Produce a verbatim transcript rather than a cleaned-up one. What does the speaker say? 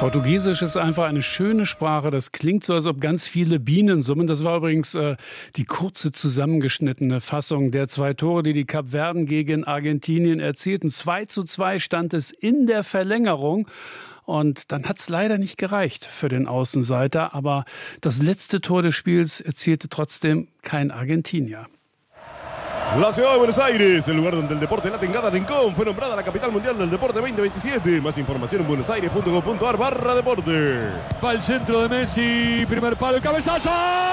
Portugiesisch ist einfach eine schöne Sprache. Das klingt so, als ob ganz viele Bienen summen. Das war übrigens äh, die kurze zusammengeschnittene Fassung der zwei Tore, die die Kapverden gegen Argentinien erzielten. zwei zu zwei stand es in der Verlängerung. Und dann hat es leider nicht gereicht für den Außenseiter. Aber das letzte Tor des Spiels erzielte trotzdem kein Argentinier. La ciudad de Buenos Aires, el lugar donde el deporte late en cada rincón, fue nombrada la capital mundial del deporte veinte veintisiete. Más información en buenosaires punto com punto ar barra deporte. Va el centro de Messi, primer palo, el cabezazo.